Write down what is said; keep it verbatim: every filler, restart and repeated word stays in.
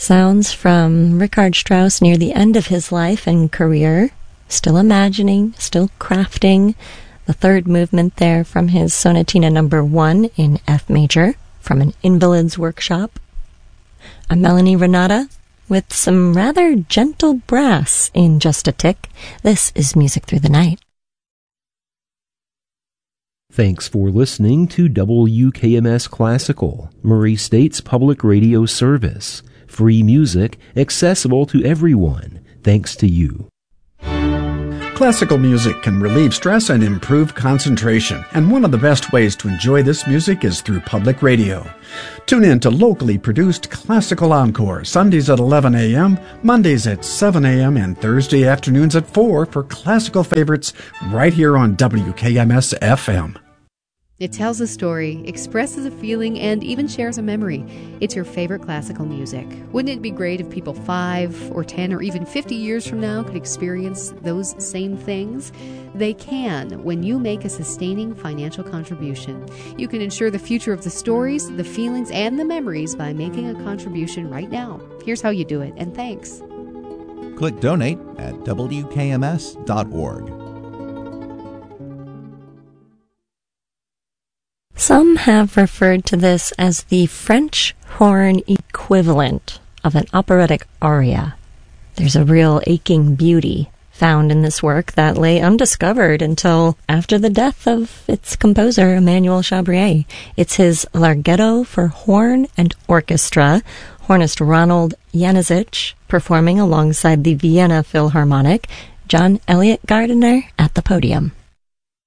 Sounds from Richard Strauss near the end of his life and career, still imagining, still crafting. The third movement there from his Sonatina number one in F major, from an Invalid's Workshop. I'm Melanie Renata with some rather gentle brass in Just a Tick. This is Music Through the Night. Thanks for listening to W K M S Classical, Murray State's public radio service. Free music accessible to everyone, thanks to you. Classical music can relieve stress and improve concentration, and one of the best ways to enjoy this music is through public radio. Tune in to locally produced Classical Encore, Sundays at eleven a.m., Mondays at seven a.m., and Thursday afternoons at four for classical favorites right here on W K M S F M. It tells a story, expresses a feeling, and even shares a memory. It's your favorite classical music. Wouldn't it be great if people five or ten or even fifty years from now could experience those same things? They can when you make a sustaining financial contribution. You can ensure the future of the stories, the feelings, and the memories by making a contribution right now. Here's how you do it, and thanks. Click Donate at W K M S dot org. Some have referred to this as the French horn equivalent of an operatic aria. There's a real aching beauty found in this work that lay undiscovered until after the death of its composer, Emmanuel Chabrier. It's his Larghetto for horn and orchestra, hornist Ronald Januszczyk performing alongside the Vienna Philharmonic, John Elliott Gardiner at the podium.